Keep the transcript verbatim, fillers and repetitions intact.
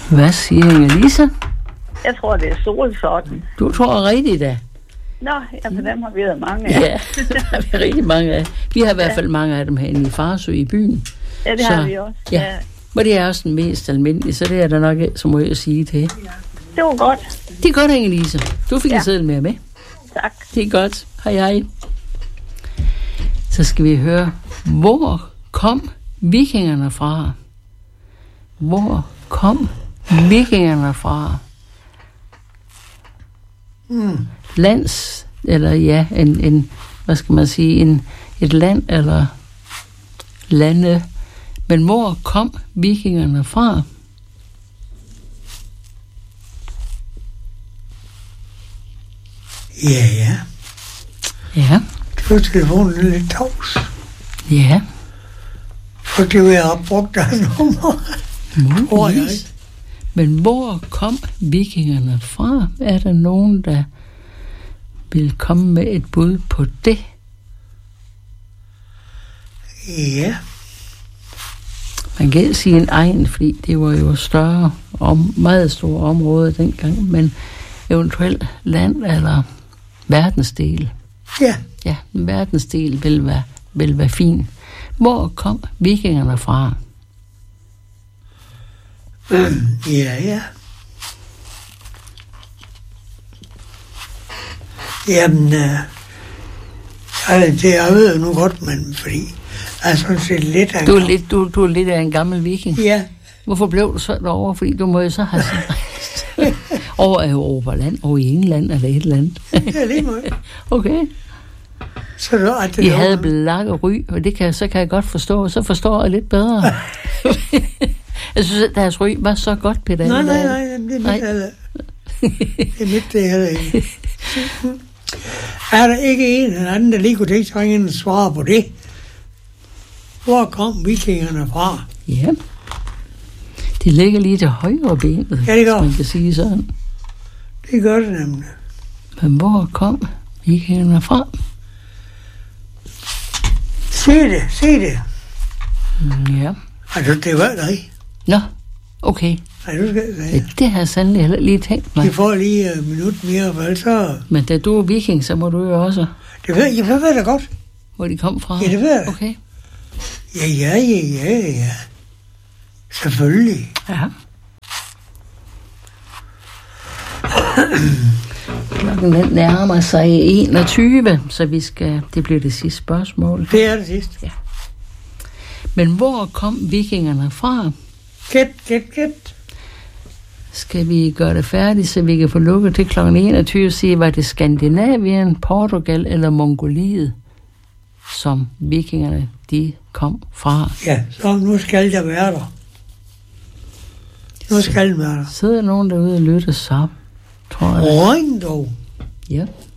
Hvad siger Inge-Lise? Jeg tror, det er solsorten. Du tror rigtigt, da. Nå, ja, for dem har vi været mange af. Ja, det har vi rigtig mange af. Vi har i hvert fald mange af dem herinde i Farsø i byen. Ja, det så, har vi også. Ja. Ja. Men det er også den mest almindelige, så det er der nok ikke så meget at sige til. Det var godt. Det er godt, Inge-Lise. Du fik Ja. en seddel mere med. Tak. Det er godt. Hej, hej. Så skal vi høre, hvor kom vikingerne fra? Hvor kom vikingerne fra? Mm. Lands, eller ja, en, en hvad skal man sige, en, et land eller lande. Men hvor kom vikingerne fra? Ja, ja. Ja, Det var telefonen lidt tavs. ja. For det var jeg opbrugt af nummer. Tror jeg Muligvis. Men hvor kom vikingerne fra? Er der nogen, der vil komme med et bud på det? Ja. Man kan ikke sige en egen, fordi det var jo større, om, meget store områder dengang, men eventuelt land eller verdensdel. Ja. Ja, en verdensdel vil være, vil være fin. Hvor kom vikingerne fra? Ja, ja. Jamen, øh, altså, det jeg ved nu godt, men fordi jeg er sådan set lidt af... Du er lidt, du, du er lidt af en gammel viking. Ja. Hvorfor blev du så derovre? Fordi du må jo så have sådan over Europaland, over i England eller et eller andet. Ja, lige meget. Okay. Så det, at det De var- havde blak og ry, og det kan, så kan jeg godt forstå, så forstår jeg lidt bedre. Jeg synes, at deres ry var så godt, Peter. Nej, nej, nej, jamen, det er Nej. mit heller. Det er mit, det er heller ikke. Er der ikke en eller anden, der lige kunne tænke sig at svare på det? Hvor kom vikingerne fra? Ja. De ligger lige til højre benet, Ja, det gør. hvis man kan sige sådan. Det gør det nemlig. Men hvor kom vikingerne fra? Se det, se det. Mm, ja. Altså, det var det ikke. Nå, okay. Nej, du skal Ja, sige. det har jeg sandelig heller ikke lige tænkt mig. Vi får lige et minut mere, for så... Men da du er viking, så må du jo også, Det ved jeg, jeg ved det godt. hvor de kom fra. Ja, det ved jeg. Okay. Ja, ja, ja, ja, ja. Selvfølgelig. Ja. Klokken den nærmer sig enogtyve, så vi skal, det bliver det sidste spørgsmål. Det er det sidste. Men hvor kom vikingerne fra? Gæt, gæt, gæt. Skal vi gøre det færdigt, så vi kan få lukket til klokken enogtyve og sige, var det Skandinavien, Portugal eller Mongoliet, som vikingerne de kom fra? Ja, så nu skal jeg være der. Nu skal jeg være der. Sidder nogen derude og lytter så, tror jeg. Ring dog. Ja.